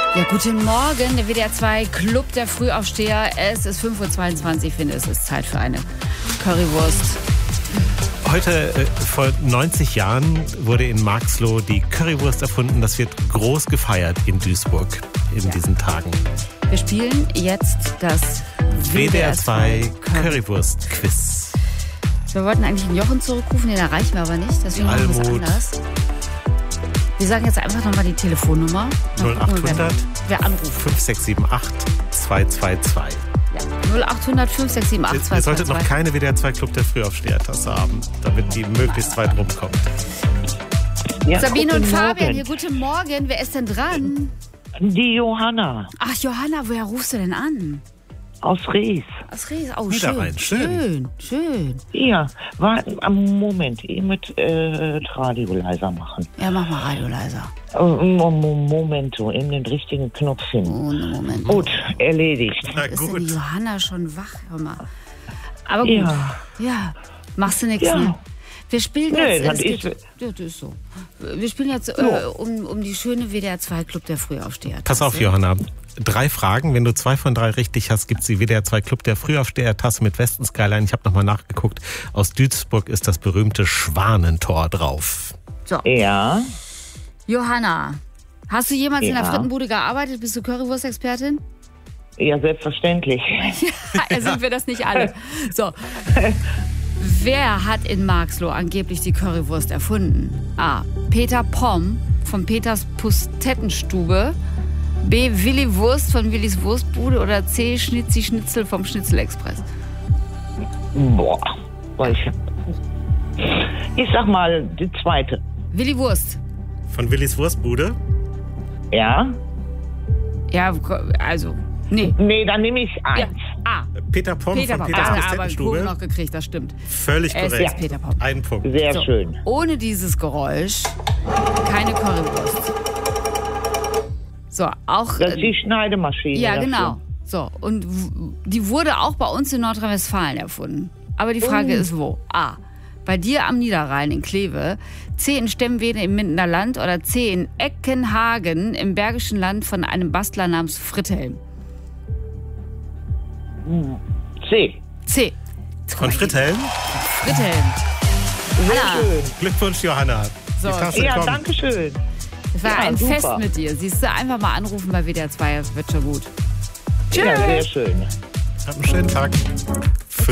Ja, guten Morgen, der WDR 2 Club der Frühaufsteher. Es ist 5:22 Uhr, ich finde, es ist Zeit für eine Currywurst. Heute vor 90 Jahren wurde in Marxloh die Currywurst erfunden. Das wird groß gefeiert in Duisburg in diesen Tagen. Wir spielen jetzt das WDR 2 Currywurst-Quiz. Wir wollten eigentlich einen Jochen zurückrufen, den erreichen wir aber nicht, deswegen machen wir es anders. Wir sagen jetzt einfach nochmal die Telefonnummer. 0800 wer anruft. 5678 222. Ja, 0800 5678 222. Ihr solltet noch keine WDR 2 Club der Frühaufsteher-Tasse haben, damit die möglichst weit rumkommt. Ja, Sabine und Fabian, hier, guten Morgen. Wer ist denn dran? Die Johanna. Ach, Johanna, woher rufst du denn an? Aus Ries. Aus Ries, oh, schön. Schön. Ja, Moment, ihr mit Radio leiser machen. Ja, mach mal Radio leiser. Momento, eben den richtigen Knopf finden. Oh, Moment. Gut, erledigt. Na Ist gut. denn die Johanna schon wach? Hör mal. Aber gut. Ja. Machst du nichts, Ja. ne? Wir spielen jetzt. Das ist so. Wir spielen jetzt um die schöne WDR 2 Club der Frühaufsteher. Pass auf, Johanna. 3 Fragen. Wenn du 2 von 3 richtig hast, gibt es die WDR 2 Club der Frühaufsteher-Tasse mit Westen-Skyline. Ich habe nochmal nachgeguckt. Aus Duisburg ist das berühmte Schwanentor drauf. So. Ja. Johanna, hast du jemals in der Ja. Frittenbude gearbeitet? Bist du Currywurst-Expertin? Ja, selbstverständlich. Ja, sind wir das nicht alle. So. Wer hat in Marxloh angeblich die Currywurst erfunden? A. Peter Pomm von Peters Pustettenstube. B. Willi Wurst von Willis Wurstbude. Oder C. Schnitzi Schnitzel vom Schnitzelexpress. Boah. Ich sag mal die zweite. Willi Wurst. Von Willis Wurstbude? Ja? Ja, also, nee. Nee, dann nehme ich Ja. 1. A. Peter Pomm Peter von Pomm. Peters Aber Kuchen Pustettenstube. noch gekriegt, das stimmt. Völlig Es korrekt. ist Peter Pomm. Ein Punkt. Sehr So, schön. ohne dieses Geräusch keine Currywurst. So, auch. Das ist die Schneidemaschine. Ja, dafür. genau. So, und die wurde auch bei uns in Nordrhein-Westfalen erfunden. Aber die Frage ist, wo? A. Bei dir am Niederrhein in Kleve, C. in Stemmwede im Mindener Land oder C. in Eckenhagen im Bergischen Land von einem Bastler namens Fritthelm. C. C. Von Fritthelm? Fritthelm. Sehr Anna. schön. Glückwunsch, Johanna. So. Die Tasse Ja, kommt. danke schön. Es war Ja, ein super. Fest mit dir. Siehst du, einfach mal anrufen bei WDR 2, das wird schon gut. Ja, sehr schön. Hab einen schönen Tag.